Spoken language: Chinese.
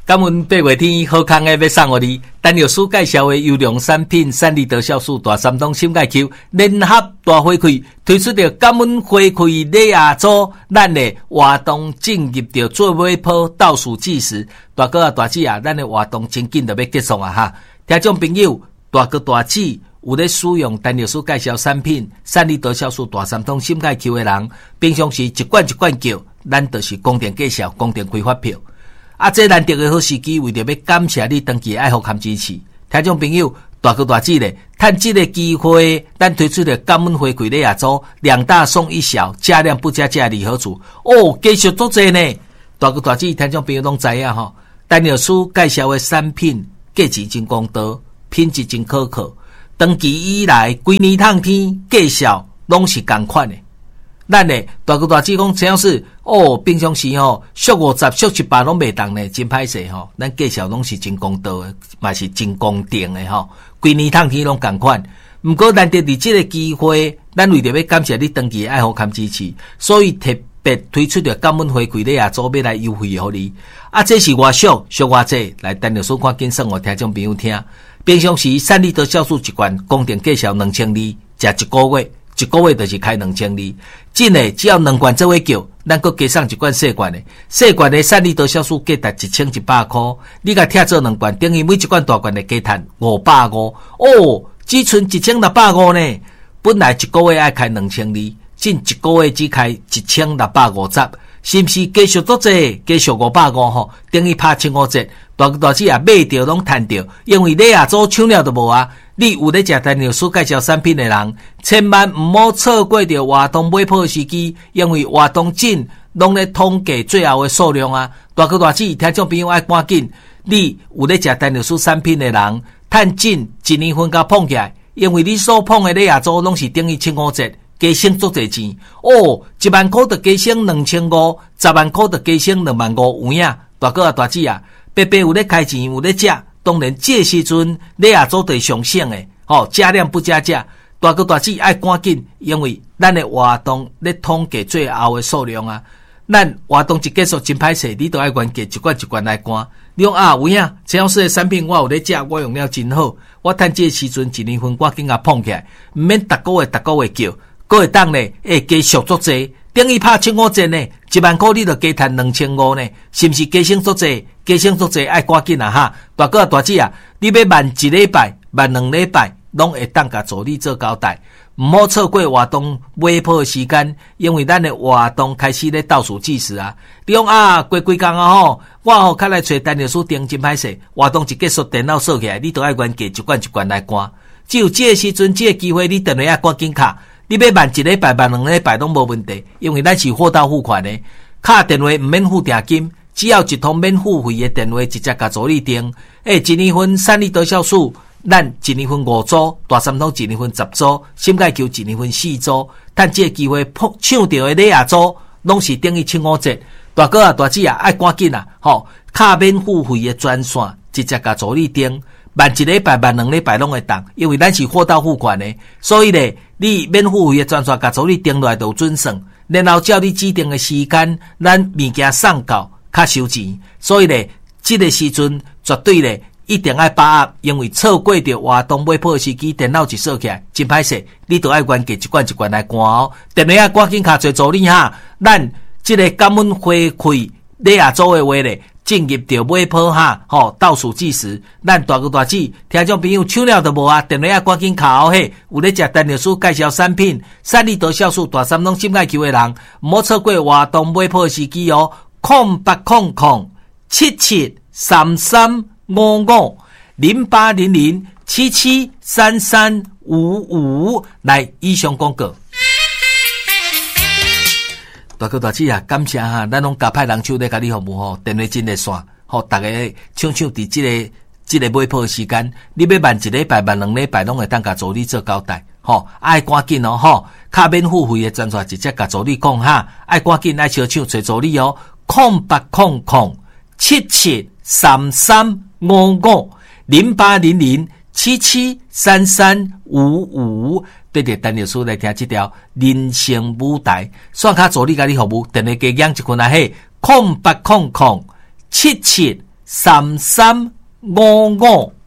感恩八月天好康的要送予你，陈药师介绍的优良产品，三利得酵素大三通心钙球联合大回馈，推出着感恩回馈礼亚组，咱的活动进入着最尾波倒数计时，大哥啊大姊啊，咱的活动真紧就要结束啊哈！听众朋友，大哥大姊有咧使用陈药师介绍产品，三利得酵素大三通心钙球的人，平常时一罐一罐叫，咱就是供电介绍，供电开发票。啊，这难得的好时机，为着要感谢你长期爱护和支持，听众朋友，大哥大姊咧，趁这个机会，咱推出了感恩回馈礼亚组，2大送1小，加量不加价2好处哦，继续做这呢。大哥大姊，听众朋友拢知影吼，陈药师介绍的产品价钱真公道，品质真可靠，长期以来规年烫天介绍拢是同款的。咱呢，大哥大姊讲，这样是哦，平常时吼，俗50俗100拢袂当呢，真歹势吼。咱介绍拢是真公道的，嘛是真公正的吼。规年烫天拢同款。毋过难得伫这个机会，咱为着要感谢你长期爱护和支持，所以特别推出着感恩回馈礼亚组要来优惠予你。啊，这是我俗我这来陈药师看紧生活听众朋友听。平常时三利得酵素一罐，公定介绍2200，食一个月。一个月就是开2200，真诶，只要2罐做伙叫，咱搁加送一罐细罐诶，细罐诶三利得酵素价值1100块，你甲拆做2罐，等于每一罐大罐诶加赚550哦，只剩1650呢。本来一个月爱开2200，近一个月只开1650，是毋是继续做这？继续550吼，等于拍7-5折，大哥大姊也买着拢赚着，因为礼亚组抢了都无啊。你有咧食陈药师介绍产品的人，千万唔好错过着活动买破时机，因为活动紧拢咧统计最后的数量啊！大哥大姊，听众朋友爱赶紧，你有咧食陈药师产品的人，趁紧1年份甲碰起来，因为你所碰的礼亚组拢是等于7-5折，加省足侪钱哦！1万块就加省2500，10万块就加省25000有影？大哥啊大姊啊，白白有咧开钱有咧食。当然，这时阵你也做得上省诶，加量不加价。大哥大姊爱赶紧，因为咱的活动咧统计最后的数量啊。咱活动一结束真歹势，你都爱原价一罐一罐来赶。你讲啊，有影？这样式的产品我有咧食，我用了真好。我趁这时阵1年份赶紧甲碰起来，毋免逐个月叫，个会当咧加续足济。等于拍7-5折呢，1万块你就加赚2500呢，是毋是加省足济？加省足济爱赶紧啊哈！大哥啊大姊啊，你要慢1礼拜、慢2礼拜，拢会当甲助理做交代，毋好错过活动尾破时间，因为咱的活动开始咧倒数计时啊！你讲啊，过几工啊吼，我较来找陈药师订真歹势，活动一结束电脑锁起来，你都爱原价一罐一罐来赶。只有这个时阵，这个机会，你电话啊赶紧卡。你要慢1礼拜、慢2礼拜拢无问题，因为咱是货到付款的，卡电话毋免付定金，只要一通免付费的电话，直接甲助理订。1年份三利得酵素，咱1年份5组，大三通1年份10组，心钙球1年份4组，趁这个机会抢到的礼亚组，拢是等于7-5折。大哥啊、大姊啊，爱赶紧啊！卡免付费的专线，直接甲助理订。慢1礼拜、慢2礼拜拢会当，因为咱是货到付款的，所以咧，你免付费的专线甲助理订落来就准算，然后照你指定的时间，咱物件送到，较收钱。所以咧，这个时阵绝对咧一定爱把握，因为错过着活动买破时机，电脑一锁起来，真歹势，你都爱原价一罐一罐来赶哦。电话啊，赶紧卡找助理哈，咱这个感恩回馈礼亚组的话咧。进入着尾波哈，倒数计时，咱大哥大姊听众朋友抢了都无啊，电话啊赶紧卡哦嘿，有咧食陈药师介绍产品，三利得酵素大三通心钙球的人，唔好错过活动尾波时机哦，08007733550800773355来以上广告。大哥大姊啊，感谢哈，咱拢加派人手咧甲你服务吼，电话真热线，大家抢伫这个买破时间，你要慢1礼拜、慢2礼拜，拢会当甲助理做交代，爱赶紧哦，卡免付费的专线直接甲助理讲哈，爱赶紧爱小抢找助理哦，08007733550800773355。对着陈药师来听这条人生舞台，线卡助理甲你服务，电话加养一群啊嘿，08007733550800 3355